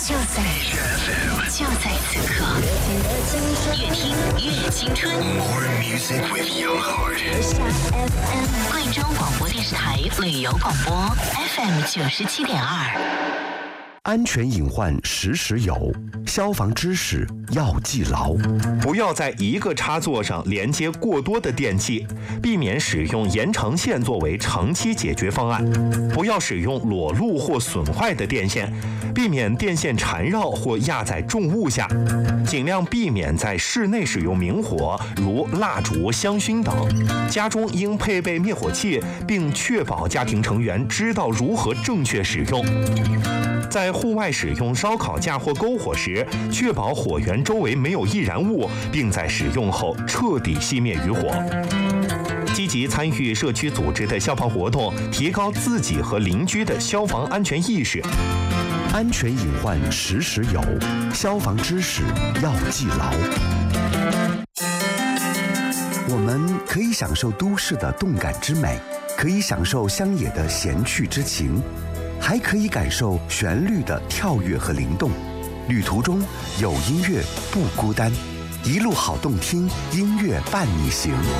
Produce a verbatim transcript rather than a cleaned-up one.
就在就在此刻，越听越青春。 More music with your heart。 贵州广播电视台旅游广播 F M 九十七点二。 安全隐患时时有，消防知识要记牢。 不要在一个插座上连接过多的电器，避免使用延长线作为长期解决方案。不要使用裸露或损坏的电线，避免电线缠绕或压在重物下。尽量避免在室内使用明火，如蜡烛、香薰等。家中应配备灭火器，并确保家庭成员知道如何正确使用。在户外使用烧烤架或篝火时，确保火源周围没有易燃物，并在使用后彻底熄灭余火。积极参与社区组织的消防活动，提高自己和邻居的消防安全意识。 安全隐患时时有，消防知识要记牢。我们可以享受都市的动感之美，可以享受乡野的闲趣之情，还可以感受旋律的跳跃和灵动。旅途中有音乐不孤单，一路好动听，音乐伴你行。